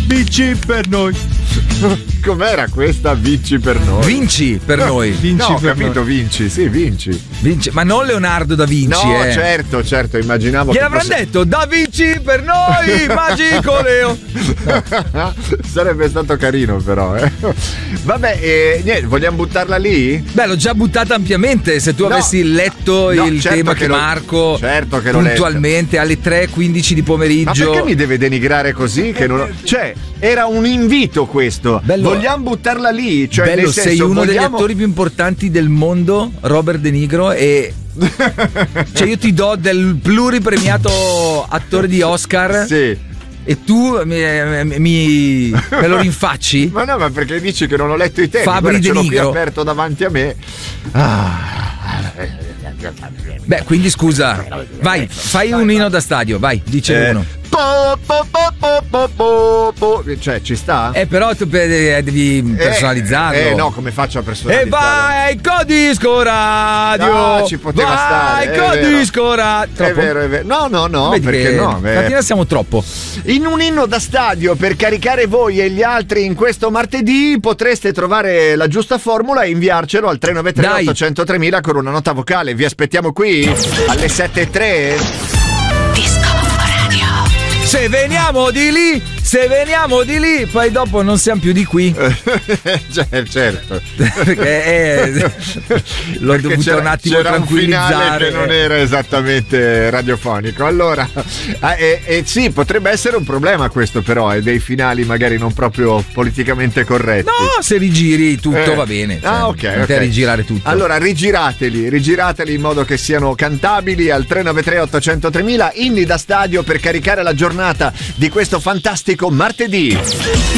vinci per noi. Com'era questa? Vinci per noi. Vinci per noi. Vinci no, ho per capito, noi. vinci, sì, vinci. Ma non Leonardo da Vinci, No, certo, immaginavo Gliel'avranno detto Da Vinci per noi, magico Leo. Sarebbe stato carino però, Vabbè, niente, vogliamo buttarla lì? Beh, l'ho già buttata ampiamente. Se tu avessi letto il certo tema che che lo- Marco certo che l'ho puntualmente alle 3:15 di pomeriggio. Ma perché mi deve denigrare così? Che non ho... Cioè, era un invito questo. Bello. Vogliamo buttarla lì? Cioè, Bello, nel senso, sei uno degli vogliamo- attori più importanti del mondo, Robert De Nigro, e cioè io ti do del pluripremiato attore di Oscar. Sì. E tu me lo rinfacci? Ma no, ma perché dici che non ho letto i temi? Fabri Guarda, De ce l'ho qui Nigro. aperto davanti a me. Beh, quindi scusa, vai, fai un inno da stadio, vai, dice uno. Cioè, ci sta? Però tu devi personalizzarlo. No, come faccio a E personalizzarlo? vai con Disco Radio! No, ci poteva stare, Vai è con vero. Disco Radio! È vero, è vero. No, Vedi perché che no? Stamattina siamo troppo. In un inno da stadio per caricare voi e gli altri in questo martedì potreste trovare la giusta formula e inviarcelo al 393 Dai. 800 3000 con una nota vocale. Vi aspettiamo qui alle 7:03. Disco Radio. Se veniamo di lì, poi dopo non siamo più di qui. Certo. Perché l'ho Perché dovuto un attimo c'era un finale tranquillizzare. che non era esattamente radiofonico. Allora, sì, potrebbe essere un problema questo, però, dei finali magari non proprio politicamente corretti. No, se rigiri tutto va bene. Ok. Non te rigirare tutto. Allora, rigirateli in modo che siano cantabili al 393 800 3000, inni da stadio per caricare la giornata di questo fantastico martedì.